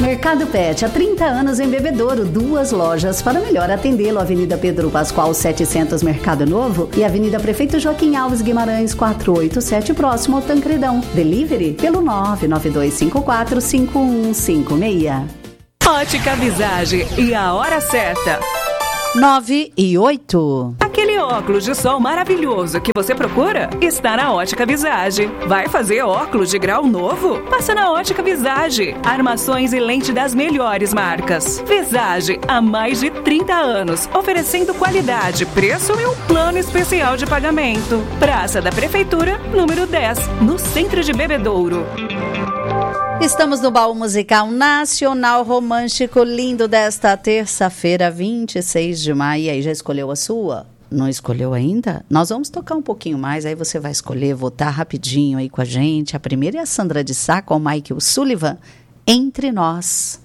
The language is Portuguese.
Mercado Pet, há 30 anos em Bebedouro, 2 lojas para melhor atendê-lo. Avenida Pedro Pascoal 700, Mercado Novo, e Avenida Prefeito Joaquim Alves Guimarães 487, próximo ao Tancredão. Delivery pelo 992545156. Ótica Visage e a hora certa. 9:08. Aquele óculos de sol maravilhoso que você procura está na Ótica Visage. Vai fazer óculos de grau novo? Passa na Ótica Visage. Armações e lente das melhores marcas. Visage, há mais de 30 anos, oferecendo qualidade, preço e um plano especial de pagamento. Praça da Prefeitura, número 10, no centro de Bebedouro. Estamos no baú musical nacional romântico lindo desta terça-feira, 26 de maio. E aí, já escolheu a sua? Não escolheu ainda? Nós vamos tocar um pouquinho mais, aí você vai escolher, votar rapidinho aí com a gente. A primeira é a Sandra de Sá com o Michael Sullivan, Entre Nós.